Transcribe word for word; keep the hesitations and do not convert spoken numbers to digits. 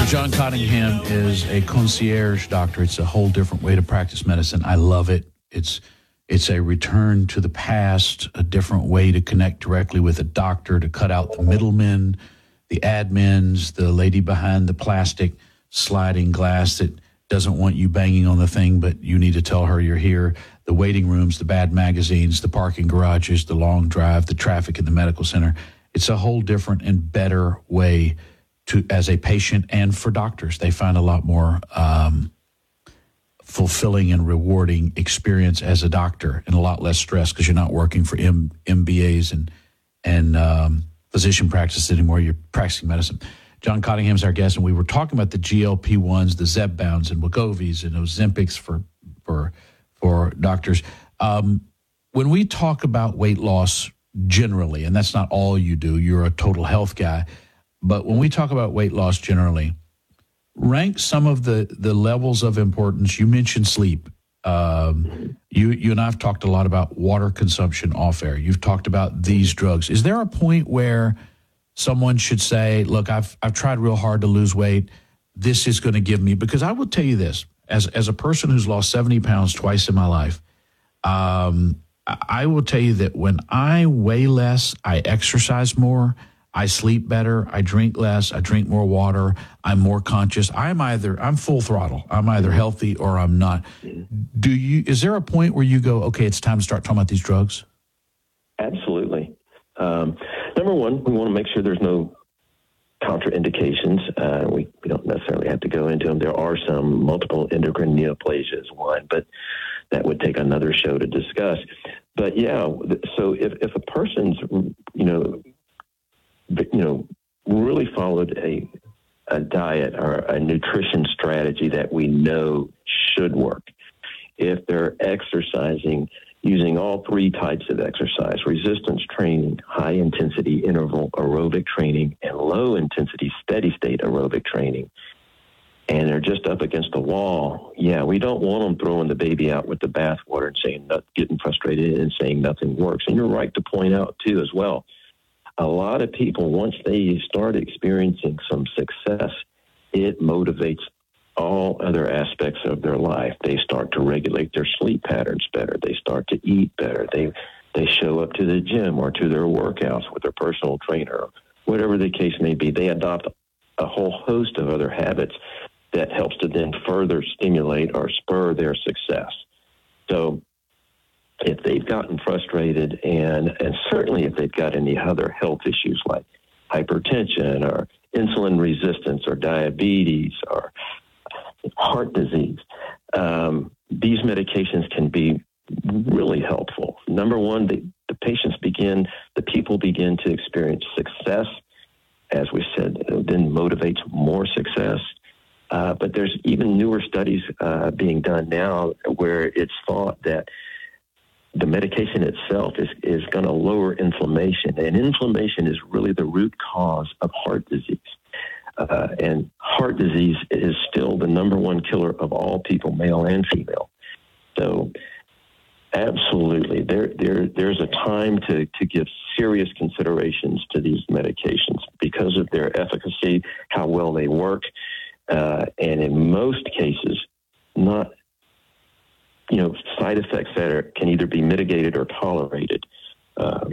John Cottingham is a concierge doctor. It's a whole different way to practice medicine. I love it. It's it's a return to the past, a different way to connect directly with a doctor, to cut out the middlemen, the admins, the lady behind the plastic sliding glass that doesn't want you banging on the thing, but you need to tell her you're here, the waiting rooms, the bad magazines, the parking garages, the long drive, the traffic in the medical center. It's a whole different and better way to, as a patient and for doctors. They find a lot more um, fulfilling and rewarding experience as a doctor and a lot less stress because you're not working for M- MBAs and, and um, physician practices anymore. You're practicing medicine. John Cottingham's our guest, and we were talking about the G L P ones, the Zepbounds and Wegovy's and Ozempics for for for doctors. Um, when we talk about weight loss generally, and that's not all you do, you're a total health guy, but when we talk about weight loss generally, rank some of the, the levels of importance. You mentioned sleep. Um, you you and I have talked a lot about water consumption off air. You've talked about these drugs. Is there a point where someone should say, look, I've I've tried real hard to lose weight. This is going to give me, because I will tell you this, as as a person who's lost seventy pounds twice in my life, um, I will tell you that when I weigh less, I exercise more, I sleep better, I drink less, I drink more water, I'm more conscious. I'm either, I'm full throttle. I'm either healthy or I'm not. Do you, is there a point where you go, okay, it's time to start talking about these drugs? Absolutely. Um, number one, we want to make sure there's no contraindications. Uh, we, we don't necessarily have to go into them. There are some. Multiple endocrine neoplasia is one, but that would take another show to discuss. But yeah, so if, if a person's, you know, you know, really followed a a diet or a nutrition strategy that we know should work, if they're exercising using all three types of exercise, resistance training, high-intensity interval aerobic training, and low-intensity steady-state aerobic training, and they're just up against the wall, yeah, we don't want them throwing the baby out with the bathwater and saying, not, getting frustrated and saying nothing works. And you're right to point out, too, as well, a lot of people, once they start experiencing some success, it motivates all other aspects of their life. They start to regulate their sleep patterns better. They start to eat better. They they show up to the gym or to their workouts with their personal trainer, whatever the case may be. They adopt a whole host of other habits that helps to then further stimulate or spur their success. So if they've gotten frustrated, and, and certainly if they've got any other health issues like hypertension or insulin resistance or diabetes or heart disease, um, these medications can be really helpful. Number one, the, the patients begin, the people begin to experience success. As we said, it then motivates more success. Uh, but there's even newer studies uh, being done now where it's thought that the medication itself is, is going to lower inflammation. And inflammation is really the root cause of heart disease. Uh, and heart disease is still the number one killer of all people, male and female. So absolutely, there, there, there's a time to, to give serious considerations to these medications because of their efficacy, how well they work, uh, and in most cases, not, you know, side effects that are, can either be mitigated or tolerated. Uh,